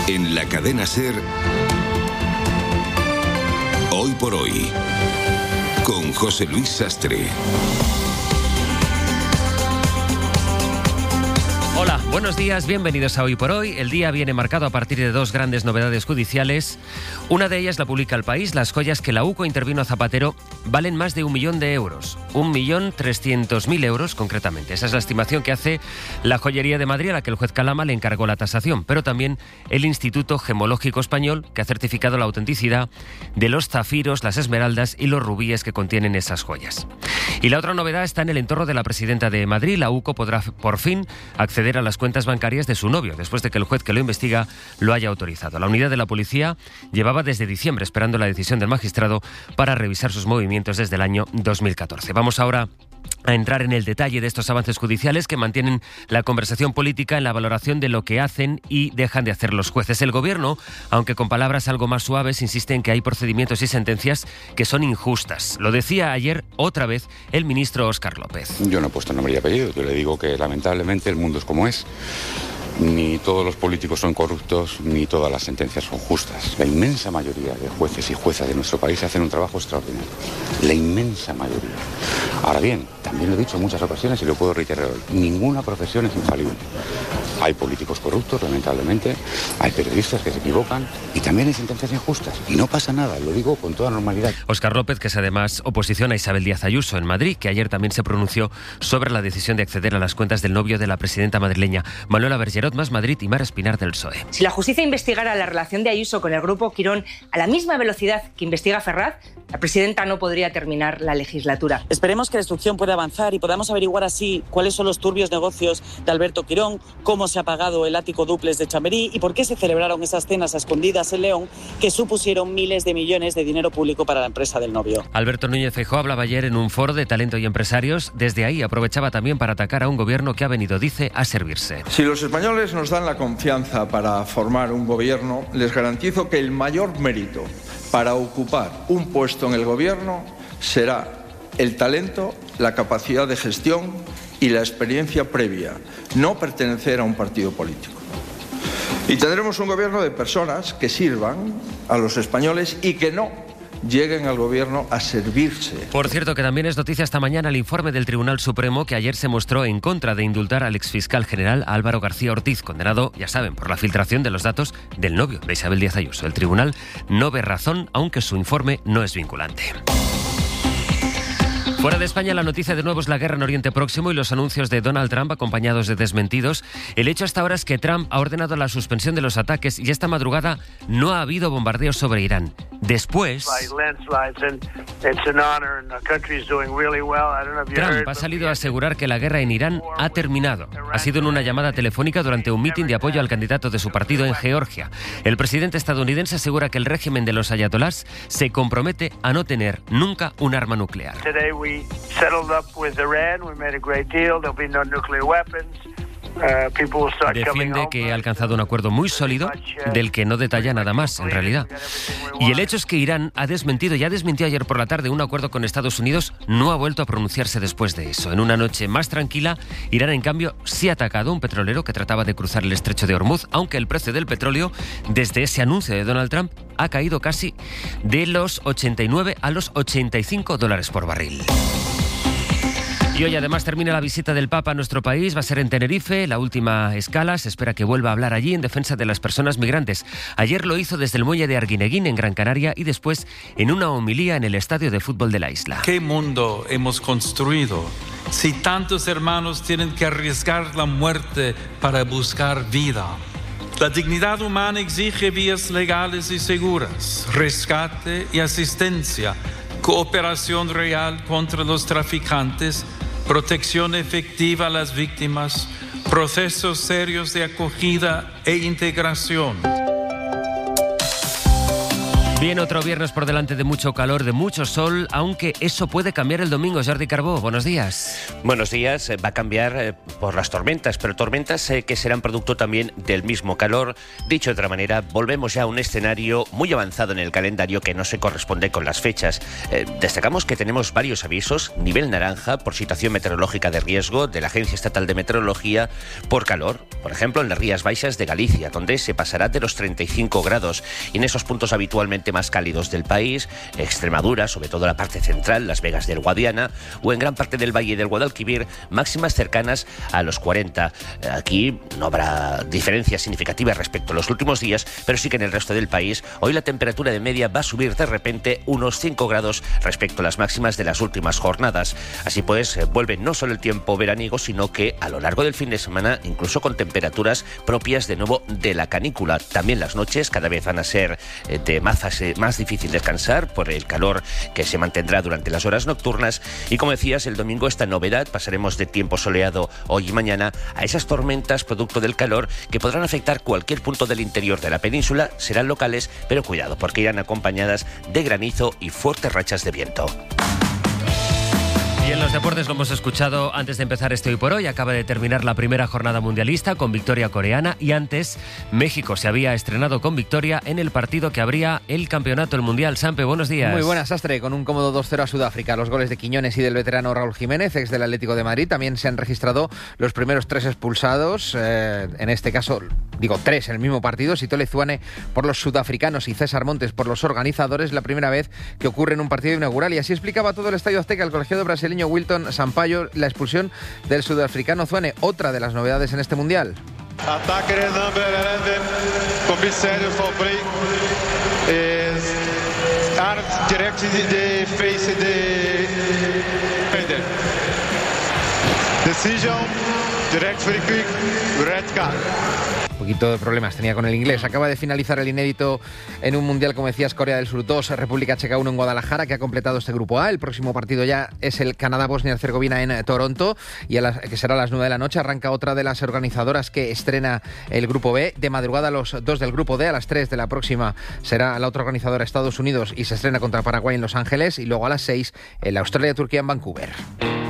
En la cadena SER, Hoy por Hoy, con José Luis Sastre. Hola, buenos días, bienvenidos a Hoy por Hoy. El día viene marcado a partir de dos grandes novedades judiciales. Una de ellas la publica El País. Las joyas que la UCO intervino a Zapatero valen más de 1 millón de euros. 1.300.000 euros concretamente. Esa es la estimación que hace la joyería de Madrid, a la que el juez Calama le encargó la tasación. Pero también el Instituto Gemológico Español, que ha certificado la autenticidad de los zafiros, las esmeraldas y los rubíes que contienen esas joyas. Y la otra novedad está en el entorno de la presidenta de Madrid. La UCO podrá por fin acceder a las cuentas bancarias de su novio, después de que el juez que lo investiga lo haya autorizado. La unidad de la policía llevaba desde diciembre esperando la decisión del magistrado para revisar sus movimientos desde el año 2014. Vamos ahora a entrar en el detalle de estos avances judiciales que mantienen la conversación política en la valoración de lo que hacen y dejan de hacer los jueces. El gobierno, aunque con palabras algo más suaves, insiste en que hay procedimientos y sentencias que son injustas. Lo decía ayer otra vez el ministro Óscar López. Yo no he puesto nombre y apellido, yo le digo que lamentablemente el mundo es como es. Ni todos los políticos son corruptos, ni todas las sentencias son justas. La inmensa mayoría de jueces y juezas de nuestro país hacen un trabajo extraordinario. La inmensa mayoría. Ahora bien, también lo he dicho en muchas ocasiones y lo puedo reiterar hoy. Ninguna profesión es infalible. Hay políticos corruptos, lamentablemente, hay periodistas que se equivocan y también hay sentencias injustas. Y no pasa nada, lo digo con toda normalidad. Óscar López, que es además oposición a Isabel Díaz Ayuso en Madrid, que ayer también se pronunció sobre la decisión de acceder a las cuentas del novio de la presidenta madrileña, Manuela Bergerot, Más Madrid, y Mar Espinar del PSOE. Si la justicia investigara la relación de Ayuso con el grupo Quirón a la misma velocidad que investiga Ferraz, la presidenta no podría terminar la legislatura. Esperemos que la instrucción pueda avanzar y podamos averiguar así cuáles son los turbios negocios de Alberto Quirón, cómo se ha pagado el ático dúplex de Chamberí y por qué se celebraron esas cenas a escondidas en León que supusieron miles de millones de dinero público para la empresa del novio. Alberto Núñez Feijóo hablaba ayer en un foro de talento y empresarios. Desde ahí aprovechaba también para atacar a un gobierno que ha venido, dice, a servirse. Si los españoles nos dan la confianza para formar un gobierno, les garantizo que el mayor mérito para ocupar un puesto en el gobierno será el talento, la capacidad de gestión y la experiencia previa, no pertenecer a un partido político. Y tendremos un gobierno de personas que sirvan a los españoles y que no lleguen al gobierno a servirse. Por cierto, que también es noticia esta mañana el informe del Tribunal Supremo que ayer se mostró en contra de indultar al exfiscal general Álvaro García Ortiz, condenado, ya saben, por la filtración de los datos del novio de Isabel Díaz Ayuso. El tribunal no ve razón, aunque su informe no es vinculante. Fuera de España, la noticia de nuevo es la guerra en Oriente Próximo y los anuncios de Donald Trump acompañados de desmentidos. El hecho hasta ahora es que Trump ha ordenado la suspensión de los ataques y esta madrugada no ha habido bombardeos sobre Irán. Después, Trump ha salido a asegurar que la guerra en Irán ha terminado. Ha sido en una llamada telefónica durante un mitin de apoyo al candidato de su partido en Georgia. El presidente estadounidense asegura que el régimen de los ayatolás se compromete a no tener nunca un arma nuclear. Defiende que ha alcanzado un acuerdo muy sólido del que no detalla nada más, en realidad. Y el hecho es que Irán ha desmentido, ya desmintió ayer por la tarde un acuerdo con Estados Unidos, no ha vuelto a pronunciarse después de eso. En una noche más tranquila, Irán, en cambio, sí ha atacado a un petrolero que trataba de cruzar el estrecho de Hormuz, aunque el precio del petróleo, desde ese anuncio de Donald Trump, ha caído casi de los 89 a los $85 por barril. Y hoy además termina la visita del Papa a nuestro país, va a ser en Tenerife, la última escala, se espera que vuelva a hablar allí en defensa de las personas migrantes. Ayer lo hizo desde el muelle de Arguineguín, en Gran Canaria, y después en una homilía en el estadio de fútbol de la isla. ¿Qué mundo hemos construido si tantos hermanos tienen que arriesgar la muerte para buscar vida? La dignidad humana exige vías legales y seguras, rescate y asistencia, cooperación real contra los traficantes, protección efectiva a las víctimas, procesos serios de acogida e integración. Bien, otro viernes por delante de mucho calor, de mucho sol, aunque eso puede cambiar el domingo. Jordi Carbó, buenos días. Buenos días. Va a cambiar por las tormentas, pero tormentas que serán producto también del mismo calor. Dicho de otra manera, volvemos ya a un escenario muy avanzado en el calendario que no se corresponde con las fechas. Destacamos que tenemos varios avisos, nivel naranja por situación meteorológica de riesgo de la Agencia Estatal de Meteorología por calor. Por ejemplo, en las Rías Baixas de Galicia, donde se pasará de los 35 grados. Y en esos puntos habitualmente más cálidos del país, Extremadura, sobre todo la parte central, Las Vegas del Guadiana, o en gran parte del Valle del Guadalquivir, máximas cercanas a los 40. Aquí no habrá diferencias significativas respecto a los últimos días, pero sí que en el resto del país hoy la temperatura de media va a subir de repente unos 5 grados respecto a las máximas de las últimas jornadas. Así pues, vuelve no solo el tiempo veraniego, sino que a lo largo del fin de semana, incluso con temperaturas propias de nuevo de la canícula. También las noches cada vez van a ser de más difícil descansar por el calor que se mantendrá durante las horas nocturnas. Y como decías, el domingo esta novedad, pasaremos de tiempo soleado hoy y mañana a esas tormentas producto del calor que podrán afectar cualquier punto del interior de la península. Serán locales, pero cuidado, porque irán acompañadas de granizo y fuertes rachas de viento. Y en los deportes lo hemos escuchado antes de empezar este Hoy por Hoy. Acaba de terminar la primera jornada mundialista con victoria coreana y antes México se había estrenado con victoria en el partido que abría el campeonato del mundial. Sampe, buenos días. Muy buenas, Sastre, con un cómodo 2-0 a Sudáfrica. Los goles de Quiñones y del veterano Raúl Jiménez, ex del Atlético de Madrid. También se han registrado los primeros 3 expulsados, en este caso, 3 en el mismo partido. Sitole Zuane por los sudafricanos y César Montes por los organizadores. La primera vez que ocurre en un partido inaugural. Y así explicaba todo el Estadio Azteca el colegiado brasileño Wilton Sampaio la expulsión del sudafricano Zuane, otra de las novedades en este mundial. Ataque de number 11, comissário Fabri, direct the face de Pender. Decision, direct free kick, red card. Un poquito de problemas tenía con el inglés. Acaba de finalizar el inédito en un mundial, como decías, Corea del Sur 2, República Checa 1 en Guadalajara, que ha completado este grupo A. El próximo partido ya es el Canadá-Bosnia-Herzegovina en Toronto, y que será a las 9 de la noche. Arranca otra de las organizadoras que estrena el grupo B. De madrugada los 2 del grupo D, a las 3 de la próxima será la otra organizadora, Estados Unidos, y se estrena contra Paraguay en Los Ángeles, y luego a las 6 el Australia-Turquía en Vancouver.